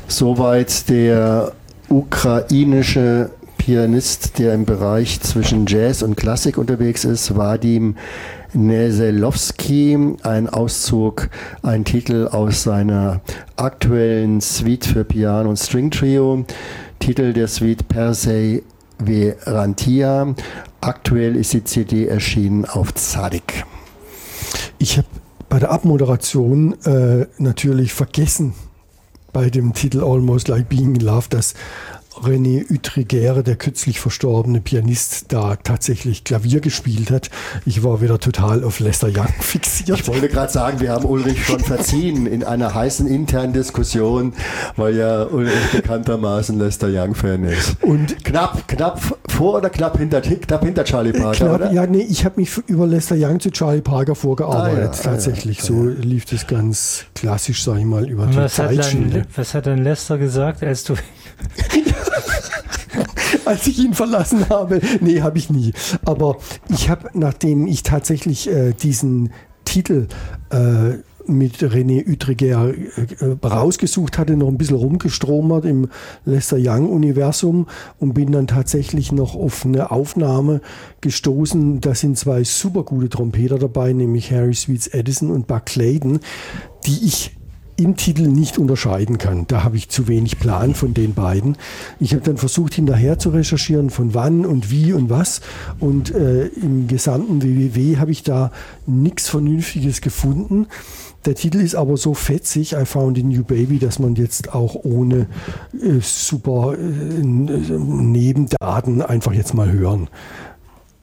Soweit der ukrainische Pianist, der im Bereich zwischen Jazz und Klassik unterwegs ist, Wadim Neselowski. Ein Auszug, ein Titel aus seiner aktuellen Suite für Piano und String Trio. Titel der Suite Perseverantia. Aktuell ist die CD erschienen auf Tzadik. Ich habe bei der Abmoderation natürlich vergessen, bei dem Titel Almost Like Being in Love, dass René Utriguer, der kürzlich verstorbene Pianist, da tatsächlich Klavier gespielt hat. Ich war wieder total auf Lester Young fixiert. Ich wollte gerade sagen, wir haben Ulrich schon verziehen in einer heißen internen Diskussion, weil ja Ulrich bekanntermaßen Lester Young-Fan ist. Und knapp vor oder knapp hinter Charlie Parker, oder? Ja, nee, ich habe mich über Lester Young zu Charlie Parker vorgearbeitet. Tatsächlich, so lief das ganz klassisch, sag ich mal, über die Zeitschiene. Was hat dann Lester gesagt, als du... Als ich ihn verlassen habe. Nee, habe ich nie. Aber ich habe, nachdem ich tatsächlich diesen Titel mit René Utriguer rausgesucht hatte, noch ein bisschen rumgestromert im Lester Young-Universum und bin dann tatsächlich noch auf eine Aufnahme gestoßen. Da sind zwei super gute Trompeter dabei, nämlich Harry Sweets Edison und Buck Clayton, die ich im Titel nicht unterscheiden kann. Da habe ich zu wenig Plan von den beiden. Ich habe dann versucht, hinterher zu recherchieren, von wann und wie und was. Und im gesamten WWW habe ich da nichts Vernünftiges gefunden. Der Titel ist aber so fetzig, I Found a New Baby, dass man jetzt auch ohne super Nebendaten einfach jetzt mal hören